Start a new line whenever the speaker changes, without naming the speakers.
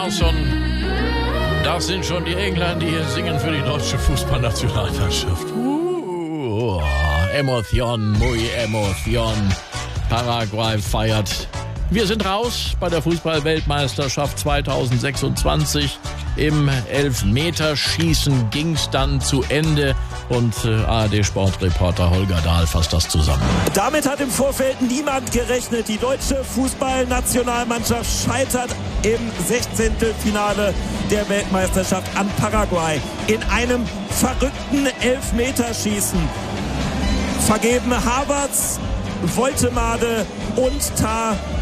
Larsson. Das sind schon die Engländer, die hier singen für die deutsche Fußballnationalmannschaft. Emotion, muy emotion. Paraguay feiert. Wir sind raus bei der Fußball-Weltmeisterschaft 2026. Im Elfmeterschießen ging's dann zu Ende und ARD-Sportreporter Holger Dahl fasst das zusammen.
Damit hat im Vorfeld niemand gerechnet. Die deutsche Fußballnationalmannschaft scheitert im 16. Finale der Weltmeisterschaft an Paraguay in einem verrückten Elfmeterschießen. Vergeben Havertz, Woltemade und Tah.